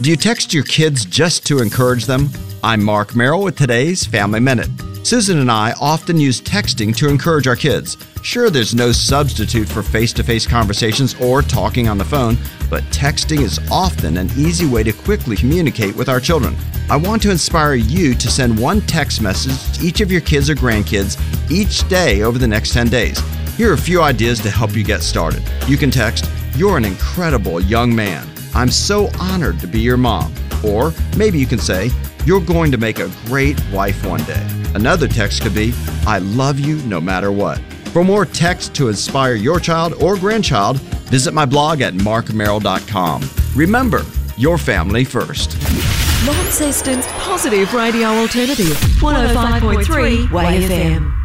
Do you text your kids just to encourage them? I'm Mark Merrill with today's Family Minute. Susan and I often use texting to encourage our kids. Sure, there's no substitute for face-to-face conversations or talking on the phone, but texting is often an easy way to quickly communicate with our children. I want to inspire you to send one text message to each of your kids or grandkids each day over the next 10 days. Here are a few ideas to help you get started. You can text, "You're an incredible young man. I'm so honored to be your mom." Or maybe you can say, "You're going to make a great wife one day." Another text could be, "I love you no matter what." For more text to inspire your child or grandchild, visit my blog at markmerrill.com. Remember, your family first. Launceston's Positive Radio Alternative, 105.3 Way FM.